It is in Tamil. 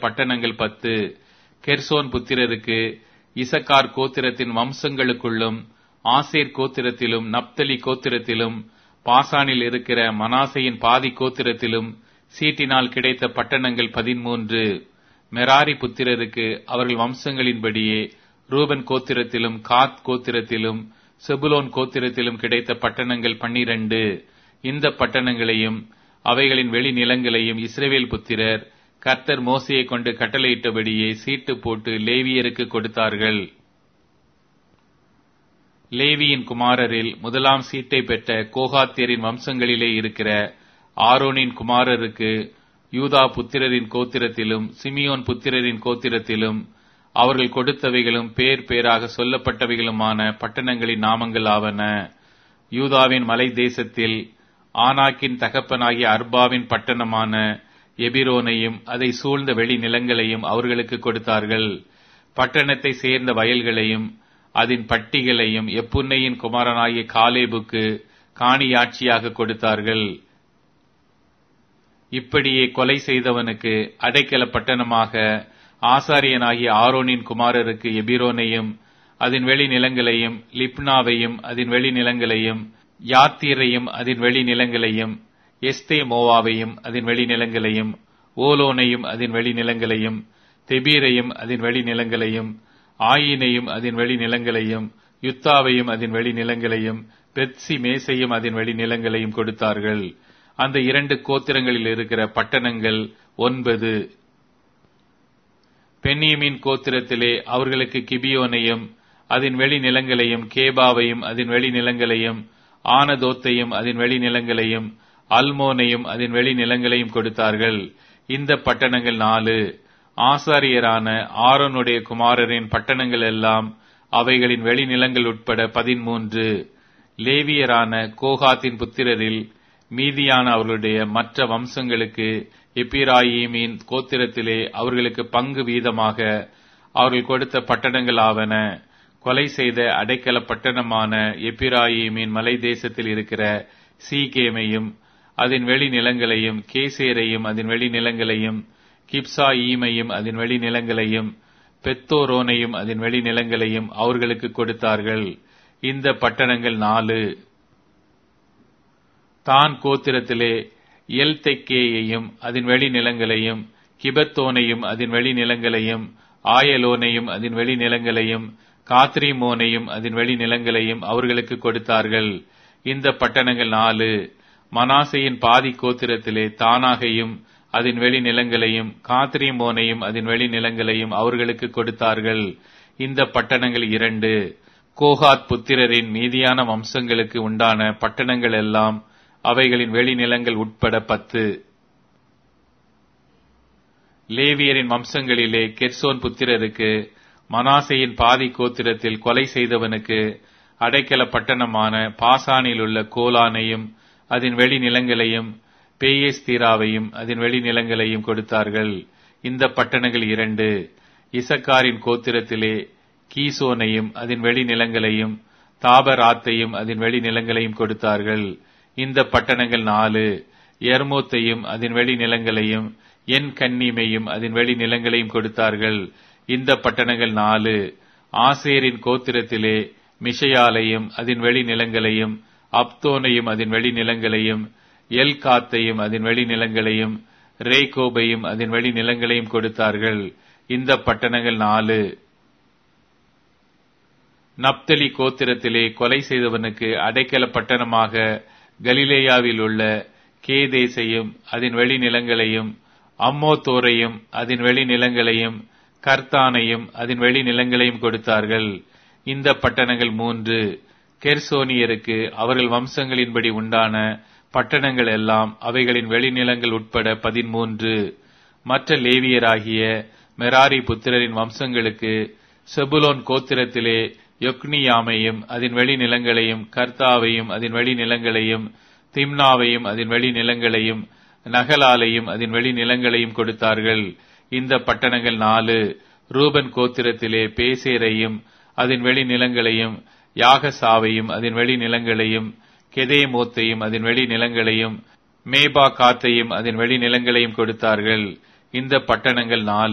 பட்டணங்கள் 10. கெர்சோன் புத்திரருக்கு இசக்கார் கோத்திரத்தின் வம்சங்களுக்குள்ளும் ஆசேர் கோத்திரத்திலும் நப்தலி கோத்திரத்திலும் பாசானில் இருக்கிற மனாசையின் பாதி கோத்திரத்திலும் சீட்டினால் கிடைத்த பட்டணங்கள் 13. மெராரி புத்திரருக்கு அவர்கள் வம்சங்களின்படியே ரூபன் கோத்திரத்திலும் காத் கோத்திரத்திலும் செபுலோன் கோத்திரத்திலும் கிடைத்த பட்டணங்கள் 12. இந்த பட்டணங்களையும் அவைகளின் வெளி நிலங்களையும் இஸ்ரவேல் புத்திரர் கர்த்தர் மோசேயை கொண்டு கட்டளையிட்டபடியே சீட்டு போட்டு லேவியருக்கு கொடுத்தார்கள். லேவியின் குமாரரில் முதலாம் சீட்டை பெற்ற கோகாத்தியரின் வம்சங்களிலே இருக்கிற ஆரோனின் குமாரருக்கு யூதா புத்திரரின் கோத்திரத்திலும் சிமியோன் புத்திரரின் கோத்திரத்திலும் அவர்கள் கொடுத்தவைகளும் பேர் பேராக சொல்லப்பட்டவைகளுமான பட்டணங்களின் நாமங்கள் ஆவன. யூதாவின் மலை தேசத்தில் ஆனாக்கின் தகப்பனாகிய அர்பாவின் பட்டணமான எபிரோனையும் அதை சூழ்ந்த வெளி நிலங்களையும் அவர்களுக்கு கொடுத்தார்கள். பட்டணத்தை சேர்ந்த வயல்களையும் அதன் பட்டிகளையும் எப்புன்னையின் குமாரனாகிய காலேபுக்கு காணியாட்சியாக கொடுத்தார்கள். இப்படியே கொலை செய்தவனுக்கு அடைக்கல பட்டணமாக ஆசாரியனாகிய ஆரோனின் குமாரருக்கு எபிரோனையும் அதன் வெளி நிலங்களையும் லிப்னாவையும் அதன் வெளி நிலங்களையும் யாத்தீரையும் அதன் வெளி நிலங்களையும் எஸ்தே மோவாவையும் அதன் வெளி நிலங்களையும் ஓலோனையும் அதன் வெளி நிலங்களையும் தெபீரையும் அதன் வெளி நிலங்களையும் ஆயினையும் அதன் வெளி நிலங்களையும் யுத்தாவையும் அதன் வெளி நிலங்களையும் பெத்சி மேசையும் அதன் வெளி நிலங்களையும் கொடுத்தார்கள். அந்த 2 கோத்திரங்களில் இருக்கிற பட்டணங்கள் 9. பென்யமீன் கோத்திரத்திலே அவர்களுக்கு கிபியோனையும் அதன் வெளி நிலங்களையும் கேபாவையும் அதன் வெளி நிலங்களையும் ஆனதோத்தையும் அதன் வெளி நிலங்களையும் அல்மோனையும் அதன் வெளி நிலங்களையும் கொடுத்தார்கள். இந்த பட்டணங்கள் 4. ஆசாரியரான ஆரோனுடைய குமாரரின் பட்டணங்கள் எல்லாம் அவைகளின் வெளி நிலங்கள் உட்பட 13. லேவியரான கோகாத்தின் புத்திரரில் மீதியான அவர்களுடைய மற்ற வம்சங்களுக்கு எப்பிராயீமின் கோத்திரத்திலே அவர்களுக்கு பங்கு வீதமாக அவர்கள் கொடுத்த பட்டணங்கள் ஆவன. கொலை செய்த அடைக்கல பட்டணமான எப்பிராயீமின் மலை தேசத்தில் இருக்கிற சீகேமையும் அதன் வெளி நிலங்களையும் கேசேரையும் அதன் வெளி நிலங்களையும் கிப்சா ஈமையும் அதன் வெளி நிலங்களையும் பெத்தோரோனையும் அதன் வெளி நிலங்களையும் அவர்களுக்கு கொடுத்தார்கள். இந்த பட்டணங்கள் 4. தான் கோத்திரத்திலே எல்தெக்கேயையும் அதன் வெளி நிலங்களையும் கிபத்தோனையும் அதன் வெளி நிலங்களையும் ஆயலோனையும் அதன் வெளி நிலங்களையும் காத்ரிமோனையும் அதன் வெளி நிலங்களையும் அவர்களுக்கு கொடுத்தார்கள். இந்த பட்டணங்கள் 4. மனாசையின் பாதி கோத்திரத்திலே தானாகையும் அதன் வெளி நிலங்களையும் காத்ரிமோனையும் அதன் வெளி நிலங்களையும் அவர்களுக்கு கொடுத்தார்கள். இந்த பட்டணங்கள் 2. கோகாத் புத்திரரின் மீதியான வம்சங்களுக்கு உண்டான பட்டணங்கள் எல்லாம் அவைகளின் வெளி நிலங்கள் உட்பட 10. லேவியரின் வம்சங்களிலே கெர்சோன் புத்திரருக்கு மனாசையின் பாதி கோத்திரத்தில் கொலை செய்தவனுக்கு அடைக்கல பட்டணமான பாசானில் உள்ள கோலானையும் அதன் வெளி நிலங்களையும் பேயேஸ்தீராவையும் அதன் வெளி நிலங்களையும் கொடுத்தார்கள். இந்த பட்டணங்கள் 2. இசக்காரின் கோத்திரத்திலே கீசோனையும் அதன் வெளி நிலங்களையும் தாபராத்தையும் அதன் வெளி நிலங்களையும் கொடுத்தார்கள். இந்த பட்டணங்கள் 4. எர்மோத்தையும் அதன் வெளி நிலங்களையும் என் கன்னிமையும் அதன் வெளி நிலங்களையும் கொடுத்தார்கள். இந்த பட்டணங்கள் 4. ஆசேரின் கோத்திரத்திலே மிஷையாலையும் அதன் வெளி நிலங்களையும் அப்தோனையும் அதன் வெளி நிலங்களையும் எல்காத்தையும் அதன் வெளி நிலங்களையும் ரேகோபையும் அதன் வெளி நிலங்களையும் கொடுத்தார்கள். இந்த பட்டணங்கள் 4. நப்தலி கோத்திரத்திலே கொலை செய்தவனுக்கு அடைக்கல பட்டணமாக கலிலேயாவில் உள்ள கேதேசையும் அதன் வெளி நிலங்களையும் அம்மோத்தோரையும் அதன் வெளி நிலங்களையும் கர்த்தானையும் அதன் வெளி நிலங்களையும் கொடுத்தார்கள். இந்த பட்டணங்கள் 3. கெர்சோனியருக்கு அவர்கள் வம்சங்களின்படி உண்டான பட்டணங்கள் எல்லாம் அவைகளின் வெளிநிலங்கள் உட்பட 13. மற்ற லேவியராகிய மெராரி புத்திரரின் வம்சங்களுக்கு செபுலோன் கோத்திரத்திலே யொக்னியாமையும் அதன் வெளி நிலங்களையும் கர்த்தாவையும் அதன் வெளி நிலங்களையும் திம்னாவையும் அதன் வெளி நிலங்களையும் நகலாலையும் அதன் வெளி நிலங்களையும் கொடுத்தார்கள். இந்த பட்டணங்கள் 4. ரூபன் கோத்திரத்திலே பேசேரையும் அதன் வெளி நிலங்களையும் யாகசாவையும் அதன் வெளி நிலங்களையும் கெதேமோத்தையும் அதன் வெளி நிலங்களையும் மேபா காத்தையும் அதன் வெளி நிலங்களையும் கொடுத்தார்கள். இந்த பட்டணங்கள் 4.